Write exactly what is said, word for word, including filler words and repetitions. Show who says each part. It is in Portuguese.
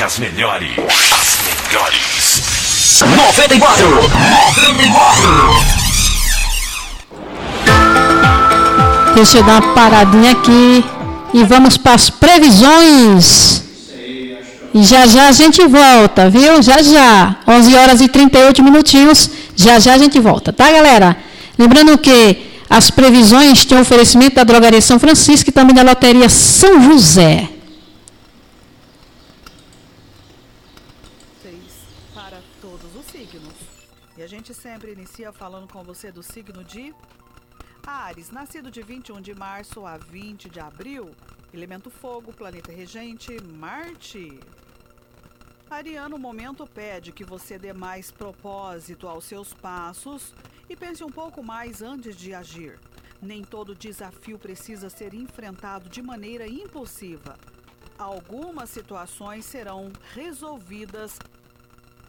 Speaker 1: as melhores. As melhores. noventa e quatro. noventa e quatro.
Speaker 2: Deixa eu dar uma paradinha aqui e vamos para as previsões. E já já a gente volta, viu? Já já. onze horas e trinta e oito minutinhos. Já já a gente volta, tá, galera? Lembrando que as previsões têm oferecimento da Drogaria São Francisco e também da Loteria São José.
Speaker 3: Para todos os signos. E a gente sempre inicia falando com você do signo de Áries, nascido de vinte e um de março a vinte de abril. Elemento fogo, planeta regente, Marte. Ariano, o momento pede que você dê mais propósito aos seus passos e pense um pouco mais antes de agir. Nem todo desafio precisa ser enfrentado de maneira impulsiva. Algumas situações serão resolvidas